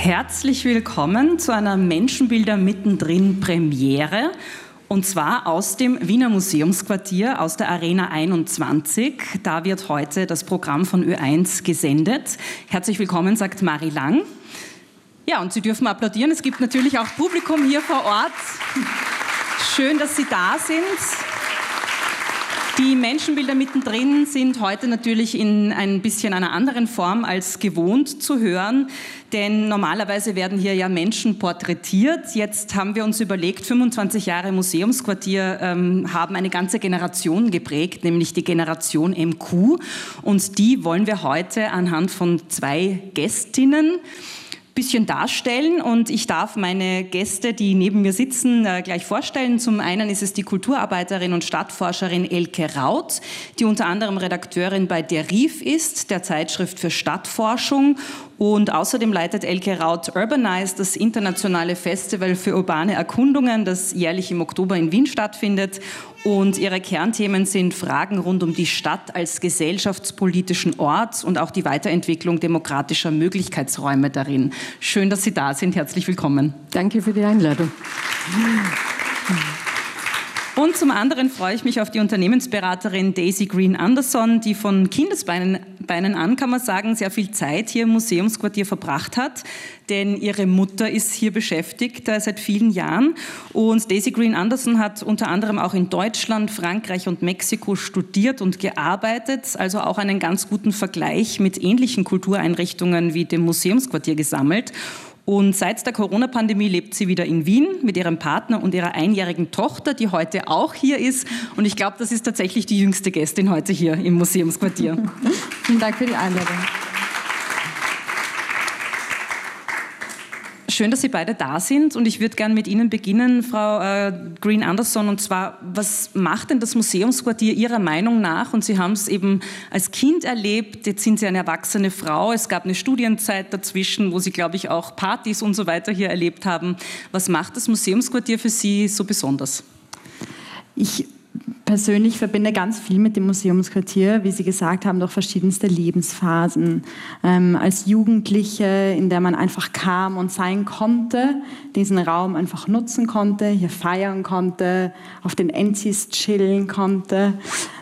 Herzlich willkommen zu einer Menschenbilder mittendrin Premiere. Und zwar aus dem Wiener Museumsquartier, aus der Arena 21. Da wird heute das Programm von Ö1 gesendet. Herzlich willkommen, sagt Mari Lang. Ja, und Sie dürfen applaudieren. Es gibt natürlich auch Publikum hier vor Ort. Schön, dass Sie da sind. Die Menschenbilder mittendrin sind heute natürlich in ein bisschen einer anderen Form als gewohnt zu hören, denn normalerweise werden hier ja Menschen porträtiert. Jetzt haben wir uns überlegt, 25 Jahre Museumsquartier haben eine ganze Generation geprägt, nämlich die Generation MQ, und die wollen wir heute anhand von zwei Gästinnen bisschen darstellen, und ich darf meine Gäste, die neben mir sitzen, gleich vorstellen. Zum einen ist es die Kulturarbeiterin und Stadtforscherin Elke Raut, die unter anderem Redakteurin bei Der Rief ist, der Zeitschrift für Stadtforschung, und außerdem leitet Elke Raut Urbanize, das internationale Festival für urbane Erkundungen, das jährlich im Oktober in Wien stattfindet. Und ihre Kernthemen sind Fragen rund um die Stadt als gesellschaftspolitischen Ort und auch die Weiterentwicklung demokratischer Möglichkeitsräume darin. Schön, dass Sie da sind. Herzlich willkommen. Danke für die Einladung. Und zum anderen freue ich mich auf die Unternehmensberaterin Daisy Green Anderson, die von Kindesbeinen an, kann man sagen, sehr viel Zeit hier im Museumsquartier verbracht hat, denn ihre Mutter ist hier beschäftigt seit vielen Jahren. Und Daisy Green Anderson hat unter anderem auch in Deutschland, Frankreich und Mexiko studiert und gearbeitet, also auch einen ganz guten Vergleich mit ähnlichen Kultureinrichtungen wie dem Museumsquartier gesammelt. Und seit der Corona-Pandemie lebt sie wieder in Wien mit ihrem Partner und ihrer einjährigen Tochter, die heute auch hier ist. Und ich glaube, das ist tatsächlich die jüngste Gästin heute hier im Museumsquartier. Vielen Dank für die Einladung. Schön, dass Sie beide da sind, und ich würde gerne mit Ihnen beginnen, Frau Green Anderson, und zwar, was macht denn das Museumsquartier Ihrer Meinung nach? Und Sie haben es eben als Kind erlebt, jetzt sind Sie eine erwachsene Frau, es gab eine Studienzeit dazwischen, wo Sie, glaube ich, auch Partys und so weiter hier erlebt haben. Was macht das Museumsquartier für Sie so besonders? Ich persönlich verbinde ganz viel mit dem Museumsquartier, wie Sie gesagt haben, durch verschiedenste Lebensphasen. Als Jugendliche, in der man einfach kam und sein konnte, diesen Raum einfach nutzen konnte, hier feiern konnte, auf den Enzis chillen konnte.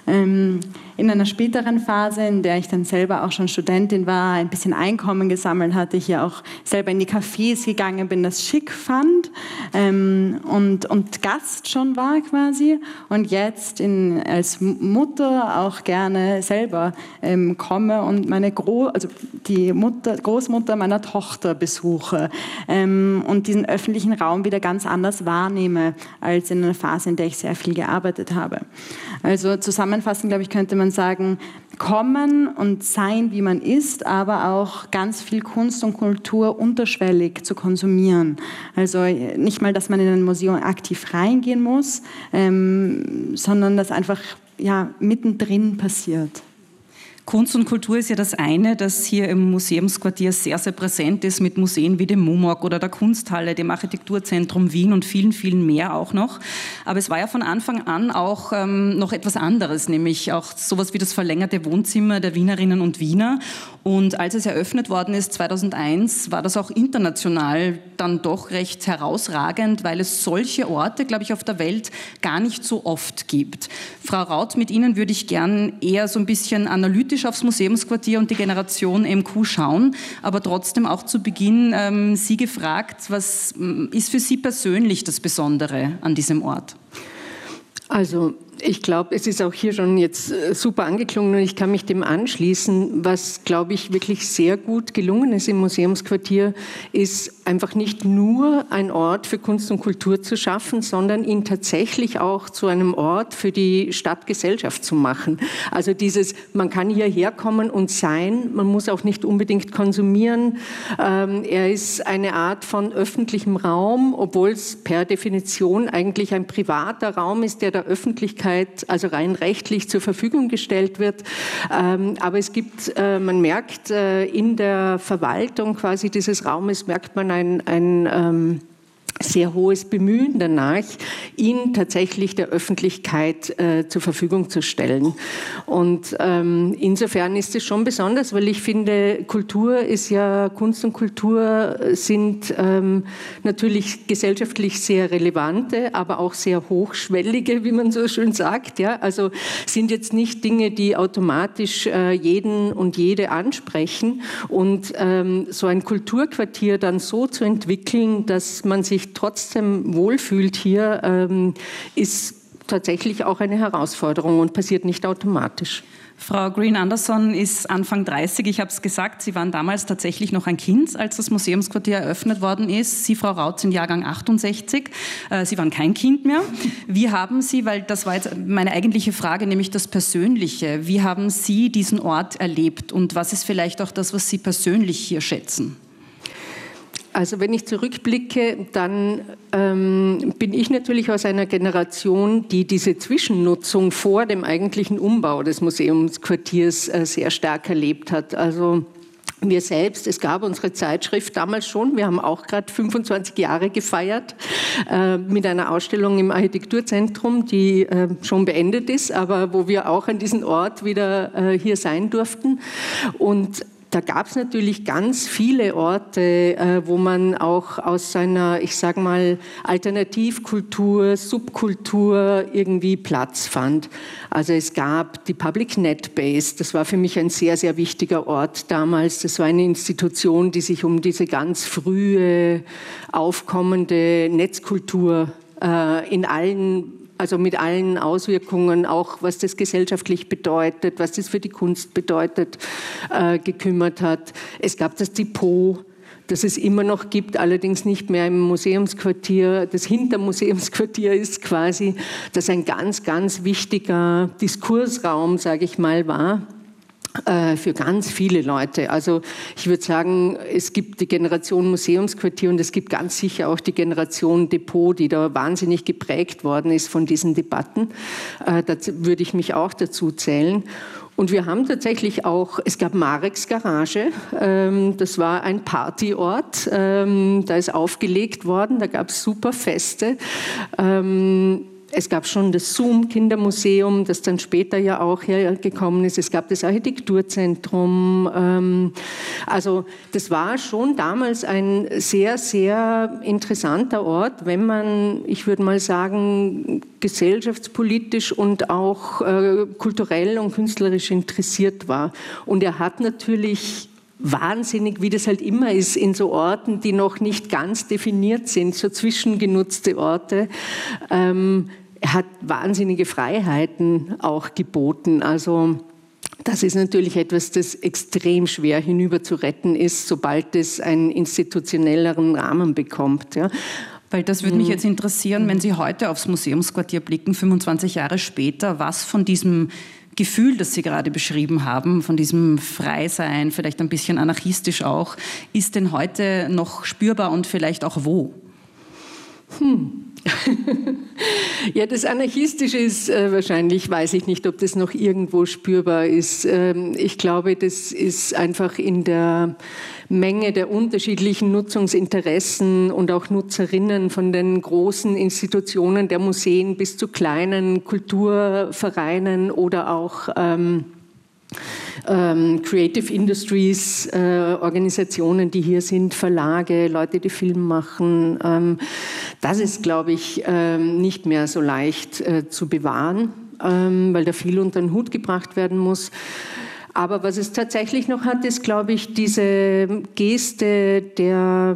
In einer späteren Phase, in der ich dann selber auch schon Studentin war, ein bisschen Einkommen gesammelt hatte, hier auch selber in die Cafés gegangen bin, das schick fand und Gast schon war quasi, und jetzt als Mutter auch gerne selber komme und meine die Großmutter meiner Tochter besuche und diesen öffentlichen Raum wieder ganz anders wahrnehme als in einer Phase, in der ich sehr viel gearbeitet habe. Also zusammenfassend, glaube ich, könnte man sagen, kommen und sein, wie man ist, aber auch ganz viel Kunst und Kultur unterschwellig zu konsumieren. Also nicht mal, dass man in ein Museum aktiv reingehen muss, sondern dass einfach mittendrin passiert. Kunst und Kultur ist ja das eine, das hier im Museumsquartier sehr, sehr präsent ist, mit Museen wie dem MUMOG oder der Kunsthalle, dem Architekturzentrum Wien und vielen, vielen mehr auch noch. Aber es war ja von Anfang an auch noch etwas anderes, nämlich auch sowas wie das verlängerte Wohnzimmer der Wienerinnen und Wiener. Und als es eröffnet worden ist, 2001, war das auch international dann doch recht herausragend, weil es solche Orte, glaube ich, auf der Welt gar nicht so oft gibt. Frau Raut, mit Ihnen würde ich gern eher so ein bisschen analytisch aufs Museumsquartier und die Generation MQ schauen, aber trotzdem auch zu Beginn Sie gefragt, was ist für Sie persönlich das Besondere an diesem Ort? Also ich glaube, es ist auch hier schon jetzt super angeklungen und ich kann mich dem anschließen. Was, glaube ich, wirklich sehr gut gelungen ist im Museumsquartier, ist einfach nicht nur ein Ort für Kunst und Kultur zu schaffen, sondern ihn tatsächlich auch zu einem Ort für die Stadtgesellschaft zu machen. Also man kann hierher kommen und sein, man muss auch nicht unbedingt konsumieren. Er ist eine Art von öffentlichem Raum, obwohl es per Definition eigentlich ein privater Raum ist, der der Öffentlichkeit, also rein rechtlich, zur Verfügung gestellt wird. Aber es gibt, man merkt in der Verwaltung quasi dieses Raumes, merkt man sehr hohes Bemühen danach, ihn tatsächlich der Öffentlichkeit zur Verfügung zu stellen. Und insofern ist es schon besonders, weil ich finde, Kunst und Kultur sind natürlich gesellschaftlich sehr relevante, aber auch sehr hochschwellige, wie man so schön sagt. Ja? Also sind jetzt nicht Dinge, die automatisch jeden und jede ansprechen. Und so ein Kulturquartier dann so zu entwickeln, dass man sich trotzdem wohlfühlt hier, ist tatsächlich auch eine Herausforderung und passiert nicht automatisch. Frau Green-Andersson ist Anfang 30, ich habe es gesagt, Sie waren damals tatsächlich noch ein Kind, als das Museumsquartier eröffnet worden ist. Sie, Frau Raut, sind Jahrgang 68, Sie waren kein Kind mehr. Wie haben Sie, weil das war jetzt meine eigentliche Frage, nämlich das Persönliche, wie haben Sie diesen Ort erlebt und was ist vielleicht auch das, was Sie persönlich hier schätzen? Also wenn ich zurückblicke, dann bin ich natürlich aus einer Generation, die diese Zwischennutzung vor dem eigentlichen Umbau des Museumsquartiers sehr stark erlebt hat. Also wir selbst, es gab unsere Zeitschrift damals schon, wir haben auch gerade 25 Jahre gefeiert mit einer Ausstellung im Architekturzentrum, die schon beendet ist, aber wo wir auch an diesem Ort wieder hier sein durften. Und da gab es natürlich ganz viele Orte, wo man auch aus seiner, ich sage mal, Alternativkultur, Subkultur irgendwie Platz fand. Also es gab die Public Net Base, das war für mich ein sehr, sehr wichtiger Ort damals. Das war eine Institution, die sich um diese ganz frühe, aufkommende Netzkultur also mit allen Auswirkungen, auch was das gesellschaftlich bedeutet, was das für die Kunst bedeutet, gekümmert hat. Es gab das Depot, das es immer noch gibt, allerdings nicht mehr im Museumsquartier. Das Hintermuseumsquartier ist quasi, das ein ganz, ganz wichtiger Diskursraum, sage ich mal, war. Für ganz viele Leute. Also ich würde sagen, es gibt die Generation Museumsquartier und es gibt ganz sicher auch die Generation Depot, die da wahnsinnig geprägt worden ist von diesen Debatten. Da würde ich mich auch dazu zählen. Und wir haben tatsächlich auch, es gab Mareks Garage, das war ein Partyort, da ist aufgelegt worden, da gab es super Feste. Es gab schon das Zoom-Kindermuseum, das dann später ja auch hergekommen ist. Es gab das Architekturzentrum. Also das war schon damals ein sehr, sehr interessanter Ort, wenn man, ich würde mal sagen, gesellschaftspolitisch und auch kulturell und künstlerisch interessiert war. Und er hat natürlich wahnsinnig, wie das halt immer ist, in so Orten, die noch nicht ganz definiert sind, so zwischengenutzte Orte. Er hat wahnsinnige Freiheiten auch geboten. Also das ist natürlich etwas, das extrem schwer hinüber zu retten ist, sobald es einen institutionelleren Rahmen bekommt. Ja. Weil das würde mich jetzt interessieren, wenn Sie heute aufs Museumsquartier blicken, 25 Jahre später, was von diesem Gefühl, das Sie gerade beschrieben haben, von diesem Freisein, vielleicht ein bisschen anarchistisch auch, ist denn heute noch spürbar und vielleicht auch wo? Ja, das Anarchistische ist wahrscheinlich, weiß ich nicht, ob das noch irgendwo spürbar ist. Ich glaube, das ist einfach in der Menge der unterschiedlichen Nutzungsinteressen und auch Nutzerinnen von den großen Institutionen der Museen bis zu kleinen Kulturvereinen oder auch Creative Industries, Organisationen, die hier sind, Verlage, Leute, die Film machen. Das ist, glaube ich, nicht mehr so leicht zu bewahren, weil da viel unter den Hut gebracht werden muss. Aber was es tatsächlich noch hat, ist, glaube ich, diese Geste der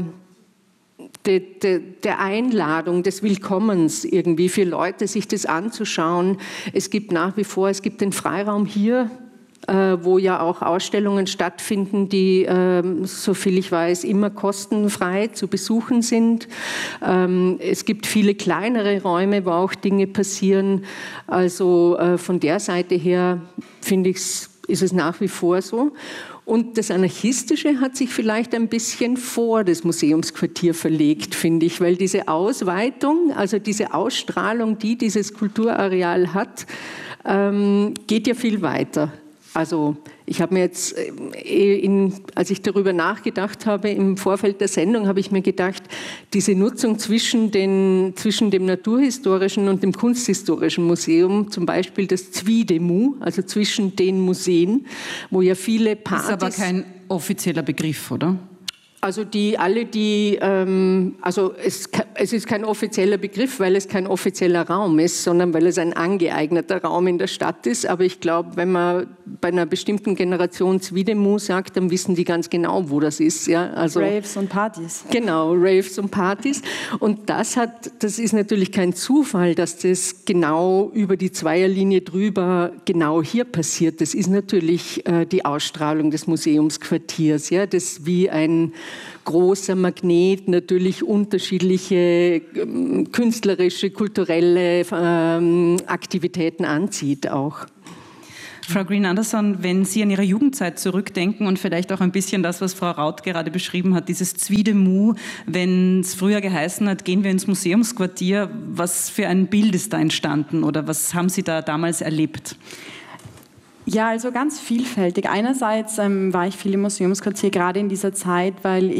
Einladung, des Willkommens irgendwie für Leute, sich das anzuschauen. Es gibt nach wie vor, es gibt den Freiraum hier, wo ja auch Ausstellungen stattfinden, die, soviel ich weiß, immer kostenfrei zu besuchen sind. Es gibt viele kleinere Räume, wo auch Dinge passieren. Also von der Seite her, finde ich, ist es nach wie vor so. Und das Anarchistische hat sich vielleicht ein bisschen vor das Museumsquartier verlegt, finde ich, weil diese Ausweitung, also diese Ausstrahlung, die dieses Kulturareal hat, geht ja viel weiter. Also ich habe mir jetzt, als ich darüber nachgedacht habe, im Vorfeld der Sendung, habe ich mir gedacht, diese Nutzung zwischen dem Naturhistorischen und dem Kunsthistorischen Museum, zum Beispiel das Zwiedemu, also zwischen den Museen, wo ja viele Partys... Das ist aber kein offizieller Begriff, oder? Also es ist kein offizieller Begriff, weil es kein offizieller Raum ist, sondern weil es ein angeeigneter Raum in der Stadt ist. Aber ich glaube, wenn man bei einer bestimmten Generation Zwiedemu sagt, dann wissen die ganz genau, wo das ist. Ja? Also, Raves und Partys. Genau, Raves und Partys. Und das ist natürlich kein Zufall, dass das genau über die Zweierlinie drüber genau hier passiert. Das ist natürlich die Ausstrahlung des Museumsquartiers, ja? Das wie ein großer Magnet natürlich unterschiedliche künstlerische, kulturelle Aktivitäten anzieht auch. Frau Green-Andersson, wenn Sie an Ihre Jugendzeit zurückdenken und vielleicht auch ein bisschen das, was Frau Raut gerade beschrieben hat, dieses Zwiedemu, wenn es früher geheißen hat, gehen wir ins Museumsquartier, was für ein Bild ist da entstanden oder was haben Sie da damals erlebt? Ja, also ganz vielfältig. Einerseits war ich viel im Museumsquartier, gerade in dieser Zeit, weil